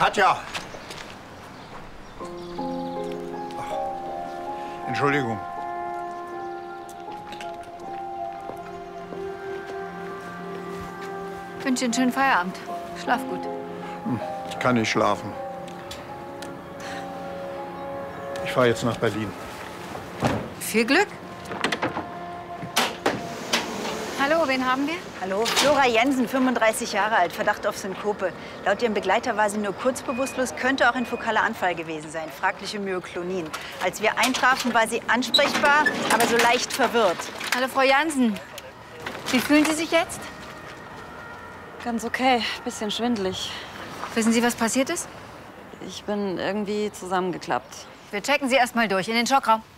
Katja! Entschuldigung. Ich wünsche einen schönen Feierabend. Schlaf gut. Ich kann nicht schlafen. Ich fahre jetzt nach Berlin. Viel Glück. Hallo, wen haben wir? Hallo, Flora Jensen, 35 Jahre alt, Verdacht auf Synkope. Laut ihrem Begleiter war sie nur kurz bewusstlos, könnte auch ein fokaler Anfall gewesen sein, fragliche Myoklonin. Als wir eintrafen, war sie ansprechbar, aber so leicht verwirrt. Hallo, Frau Jansen. Wie fühlen Sie sich jetzt? Ganz okay, bisschen schwindelig. Wissen Sie, was passiert ist? Ich bin irgendwie zusammengeklappt. Wir checken Sie erst mal durch in den Schockraum.